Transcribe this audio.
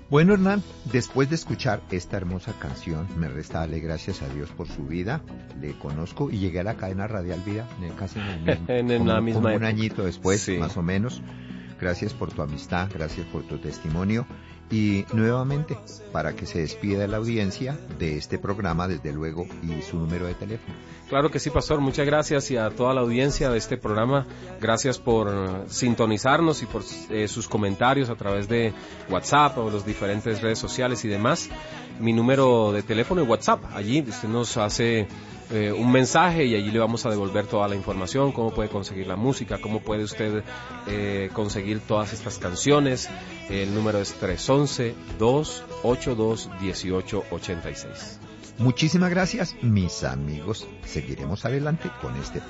Bueno, Hernán, después de escuchar esta hermosa canción, me resta darle gracias a Dios por su vida. Le conozco y llegué a la cadena radial Vida casi en el mismo, en la misma como un época. añito después, Sí. más o menos. Gracias por tu amistad, gracias por tu testimonio. Y nuevamente, para que se despida de la audiencia de este programa, desde luego, y su número de teléfono. Claro que sí, pastor. Muchas gracias, y a toda la audiencia de este programa, gracias por sintonizarnos y por sus comentarios a través de WhatsApp o las diferentes redes sociales y demás. Mi número de teléfono es WhatsApp. Allí usted nos hace un mensaje y allí le vamos a devolver toda la información, cómo puede conseguir la música, cómo puede usted conseguir todas estas canciones. El número es 311-282-1886. Muchísimas gracias, mis amigos. Seguiremos adelante con este